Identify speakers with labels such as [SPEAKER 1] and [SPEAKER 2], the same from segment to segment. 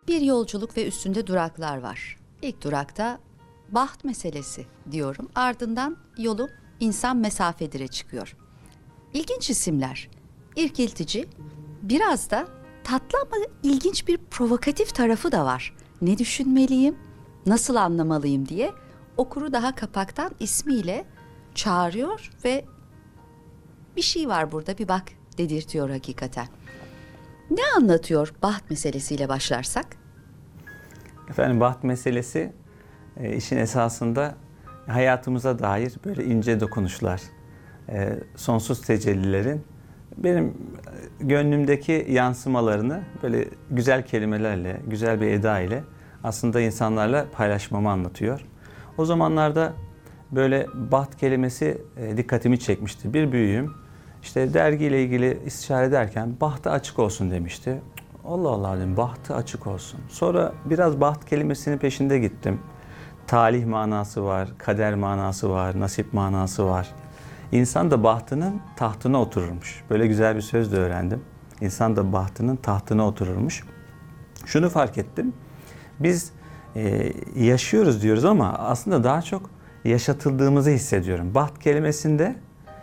[SPEAKER 1] Bir yolculuk ve üstünde duraklar var. İlk durakta baht meselesi diyorum. Ardından yolum insan mesafedire çıkıyor. İlginç isimler. İrkiltici, biraz da tatlı ama ilginç bir provokatif tarafı da var. Ne düşünmeliyim, nasıl anlamalıyım diye okuru daha kapaktan ismiyle çağırıyor ve bir şey var burada, bir bak dedirtiyor hakikaten. Ne anlatıyor baht meselesiyle başlarsak?
[SPEAKER 2] Efendim baht meselesi işin esasında hayatımıza dair böyle ince dokunuşlar, sonsuz tecellilerin benim gönlümdeki yansımalarını böyle güzel kelimelerle, güzel bir eda ile aslında insanlarla paylaşmamı anlatıyor. O zamanlarda böyle baht kelimesi dikkatimi çekmişti. Bir büyüğüm işte dergiyle ilgili istişare ederken bahtı açık olsun demişti. Allah Allah dedim, bahtı açık olsun. Sonra biraz baht kelimesinin peşinde gittim. Talih manası var, kader manası var, nasip manası var. İnsan da bahtının tahtına otururmuş. Böyle güzel bir söz de öğrendim. İnsan da bahtının tahtına otururmuş. Şunu fark ettim. Biz yaşıyoruz diyoruz ama aslında daha çok yaşatıldığımızı hissediyorum. Baht kelimesinde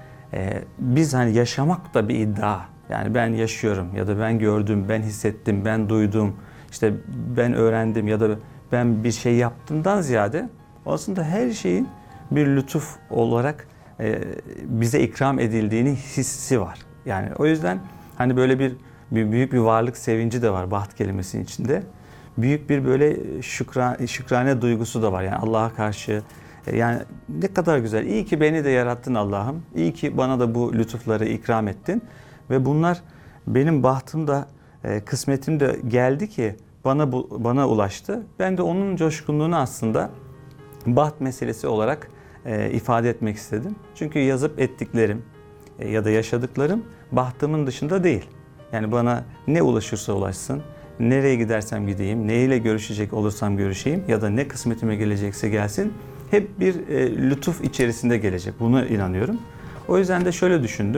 [SPEAKER 2] biz hani yaşamak da bir iddia. Yani ben yaşıyorum ya da ben gördüm, ben hissettim, ben duydum, işte ben öğrendim ya da ben bir şey yaptımdan ziyade aslında her şeyin bir lütuf olarak bize ikram edildiğini hissi var. Yani o yüzden hani böyle büyük bir varlık sevinci de var baht kelimesinin içinde. Büyük bir böyle şükrane duygusu da var. Yani Allah'a karşı yani ne kadar güzel. İyi ki beni de yarattın Allah'ım. İyi ki bana da bu lütufları ikram ettin. Ve bunlar benim bahtımda, kısmetimde geldi ki bana ulaştı. Ben de onun coşkunluğunu aslında baht meselesi olarak ifade etmek istedim. Çünkü yazıp ettiklerim ya da yaşadıklarım bahtımın dışında değil. Yani bana ne ulaşırsa ulaşsın, nereye gidersem gideyim, neyle görüşecek olursam görüşeyim ya da ne kısmetime gelecekse gelsin, hep bir lütuf içerisinde gelecek. Buna inanıyorum. O yüzden de şöyle düşündüm.